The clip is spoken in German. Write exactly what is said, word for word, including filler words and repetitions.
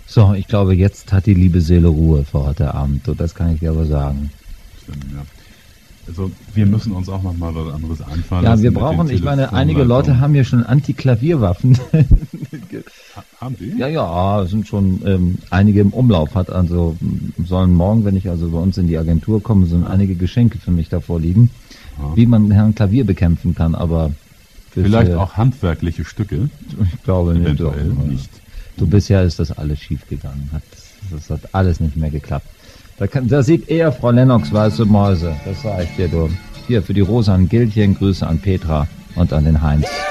So, ich glaube, jetzt hat die liebe Seele Ruhe für heute Abend. So, das kann ich dir aber sagen. Stimmt, ja. Also wir müssen uns auch noch mal was anderes einfallen Ja, lassen wir mit brauchen, den ich meine, einige Telefonleitungen. Leute haben hier schon Anti-Klavierwaffen. Ha- Haben die? Ja, ja, es sind schon ähm, einige im Umlauf. Hat also sollen morgen, wenn ich also bei uns in die Agentur komme, sollen einige Geschenke für mich davor liegen, Ja. wie man Herrn Klavier bekämpfen kann. Aber für, Vielleicht für, auch handwerkliche Stücke, ich glaube nicht. eventuell Doch. nicht. Du, bisher ist das alles schief gegangen. Hat, das hat alles nicht mehr geklappt. Da, kann, da sieht eher Frau Lennox weiße Mäuse. Das sage ich dir, du. Hier für die Rosa an Gildchen, Grüße an Petra und an den Heinz.